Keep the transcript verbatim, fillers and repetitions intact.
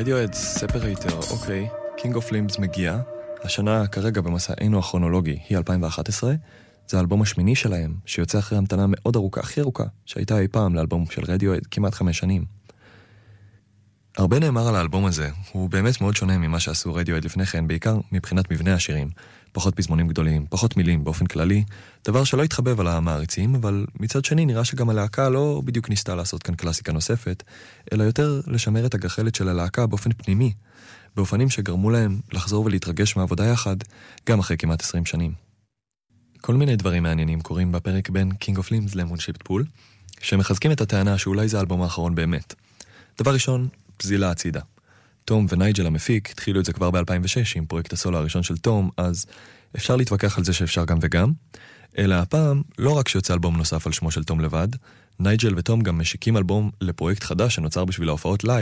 רדיואד ספרייטר, אוקיי. King of Limbs מגיע. השנה כרגע במסענו הכרונולוגי היא אלפיים ואחת עשרה. זה האלבום השמיני שלהם, שיוצא אחרי המתנה מאוד ארוכה, הכי ארוכה, שהייתה אי פעם לאלבום של רדיואד, כמעט חמש שנים. הרבה נאמר על האלבום הזה, הוא באמת מאוד שונה ממה שעשו רדיואד לפני כן, בעיקר מבחינת מבנה השירים. פחות פזמונים גדולים, פחות מילים באופן כללי, דבר שלא התחבב על המעריצים, אבל מצד שני נראה שגם הלהקה לא בדיוק ניסתה לעשות כאן קלאסיקה נוספת, אלא יותר לשמר את הגחלת של הלהקה באופן פנימי, באופנים שגרמו להם לחזור ולהתרגש מעבודה יחד, גם אחרי כמעט עשרים שנים. כל מיני דברים מעניינים קורים בפרק בין King of Limbs ל-Moonshipped Pool, שמחזקים את הטענה שאולי זה האלבום האחרון באמת. דבר ראשון, פזילה הצידה. תום ונייג'ל המפיק התחילו את זה כבר ב-אלפיים ושש עם פרויקט הסולו הראשון של תום, אז אפשר להתווכח על זה שאפשר גם וגם, אלא הפעם לא רק שיוצא אלבום נוסף על שמו של תום לבד, נייג'ל ותום גם משיקים אלבום לפרויקט חדש שנוצר בשביל ההופעות לייב,